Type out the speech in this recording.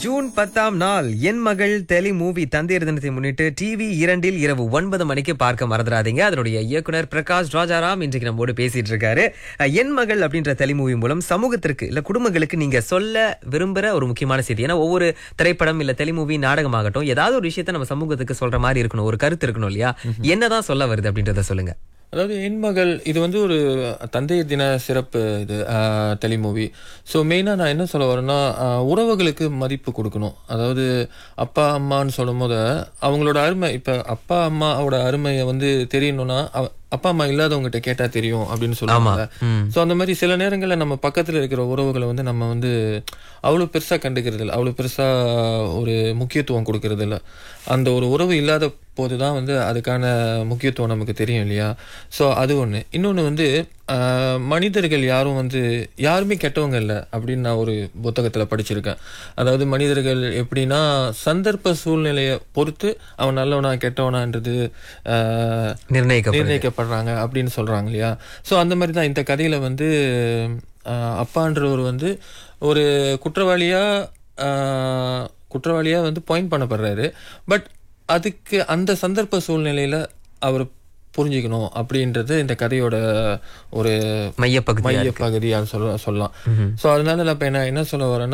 June 10ஆம் நாள் என் மகள் டெலி மூவி தந்தையர் தினத்தை முன்னிட்டு டிவி 2 இரவு 9 மணிக்கு பார்க்க மறந்துடாதீங்க. அதனுடைய இயக்குனர் பிரகாஷ் ராஜாராம் இன்றைக்கு நம்மோடு பேசிட்டு இருக்காரு. என் மகள் அப்படின்ற டெலி மூவி மூலம் சமூகத்திற்கு இல்ல குடும்பங்களுக்கு நீங்க சொல்ல விரும்புற ஒரு முக்கியமான செய்தி. ஏன்னா ஒவ்வொரு திரைப்படம் இல்ல டெலி மூவி நாடகமாகட்டும் ஏதாவது ஒரு விஷயத்த நம்ம சமூகத்துக்கு சொல்ற மாதிரி இருக்கணும், ஒரு கருத்து இருக்கணும் இல்லையா? என்னதான் சொல்ல வருது அப்படின்றத சொல்லுங்க. அதாவது என் மகள் இது வந்து ஒரு தந்தையர் தின சிறப்பு இது டெலி மூவி. ஸோ மெயினாக நான் என்ன சொல்ல வரேன்னா, உறவுகளுக்கு மதிப்பு கொடுக்கணும். அதாவது அப்பா அம்மான்னு சொல்லும் போது அவங்களோட அருமை, இப்போ அப்பா அம்மாவோட அருமையை வந்து தெரியணும்னா அப்பா அம்மா இல்லாதவங்ககிட்ட கேட்டா தெரியும் அப்படின்னு சொல்லுவாங்க. ஸோ அந்த மாதிரி சில நேரங்களில் நம்ம பக்கத்தில் இருக்கிற உறவுகளை வந்து நம்ம வந்து அவ்வளோ பெருசாக கண்டுக்கிறது இல்லை, அவ்வளோ பெருசாக ஒரு முக்கியத்துவம் கொடுக்கறது இல்லை. அந்த ஒரு உறவு இல்லாத போது தான் வந்து அதுக்கான முக்கியத்துவம் நமக்கு தெரியும் இல்லையா? ஸோ அது ஒன்று. இன்னொன்று வந்து மனிதர்கள் யாருமே கெட்டவங்க இல்லை அப்படின்னு நான் ஒரு புத்தகத்தில் படிச்சிருக்கேன். அதாவது மனிதர்கள் எப்படின்னா சந்தர்ப்ப சூழ்நிலையை பொறுத்து அவன் நல்லவனா கெட்டவனான்றது நிர்ணயிக்கப்படுறாங்க அப்படின்னு சொல்றாங்க இல்லையா? ஸோ அந்த மாதிரி தான் இந்த கதையில வந்து அப்பான்றவர் வந்து ஒரு குற்றவாளியா வந்து பாயிண்ட் பண்ணப்படுறாரு. பட் அதுக்கு அந்த சந்தர்ப்ப சூழ்நிலையில அவர் புரிஞ்சுக்கணும் அப்படின்றது இந்த கதையோட ஒரு மையப்பகுதியாக சொல்லலாம். ஸோ அதனால நான் இப்போ என்ன சொல்ல வரேன்னா,